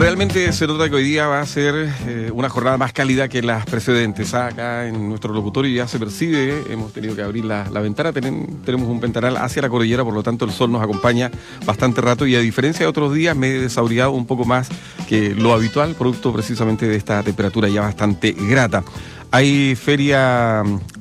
Realmente se nota que hoy día va a ser una jornada más cálida que las precedentes. Acá en nuestro locutorio ya se percibe, hemos tenido que abrir la ventana, tenemos un ventanal hacia la cordillera, por lo tanto el sol nos acompaña bastante rato y a diferencia de otros días me he desabrigado un poco más que lo habitual, producto precisamente de esta temperatura ya bastante grata. Hay feria